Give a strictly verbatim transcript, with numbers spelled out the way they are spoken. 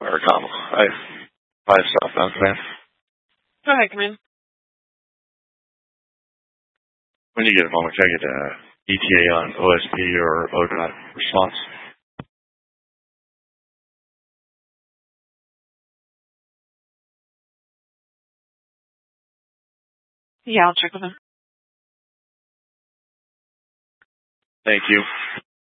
or com. I I have southbound command. Go ahead, come in. When you get a moment, can I get a E T A on O S P or O D O T response? Yeah, I'll check with him. Thank you.